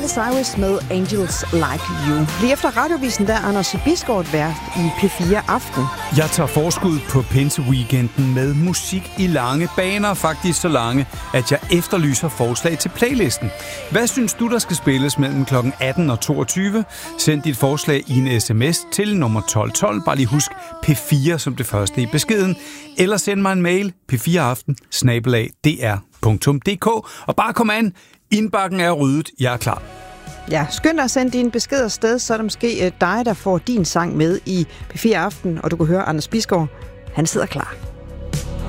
Miley Cyrus med Angels Like You. Lige efter radiovisen, der er Anders Bisgaard vært i P4 Aften. Jeg tager forskud på Pinse-weekenden med musik i lange baner, faktisk så lange, at jeg efterlyser forslag til playlisten. Hvad synes du, der skal spilles mellem kl. 18 og 22? Send dit forslag i en sms til nummer 1212. Bare lige husk P4 som det første i beskeden. Eller send mig en mail p4aften@dr.dk. Og bare kom an. Indbakken er ryddet. Jeg er klar. Ja, skynd dig at sende din besked afsted, så er det måske dig, der får din sang med i P4 Aften, og du kan høre Anders Bisgaard. Han sidder klar.